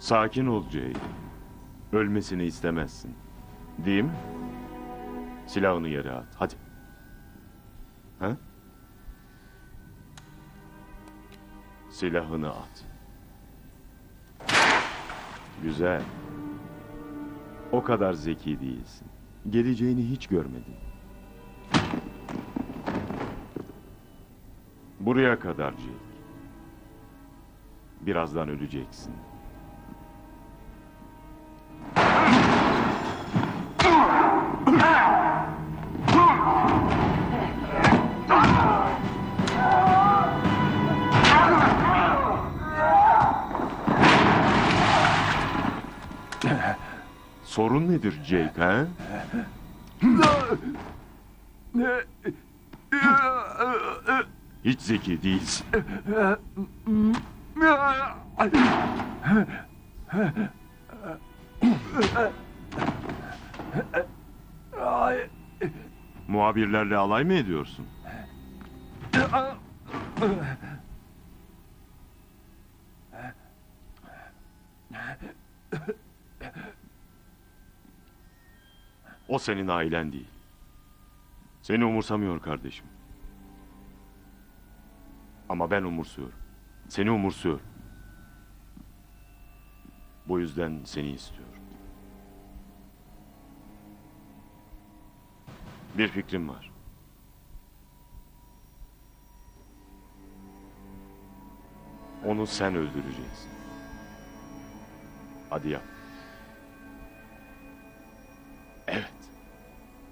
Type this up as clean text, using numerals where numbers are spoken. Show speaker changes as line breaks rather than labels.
Sakin ol Jay. Ölmesini istemezsin. Değil mi? Silahını yere at. Hadi. Ha? Silahını at. Güzel. O kadar zeki değilsin. Geleceğini hiç görmedin. Buraya kadar Jake. Birazdan öleceksin. Sorun nedir Jake, ha? Hiç zeki değilsin. Muhabirlerle alay mı ediyorsun? O senin ailen değil. Seni umursamıyor kardeşim. Ama ben umursuyorum. Seni umursuyorum. Bu yüzden seni istiyorum. Bir fikrim var. Onu sen öldüreceksin. Hadi yap.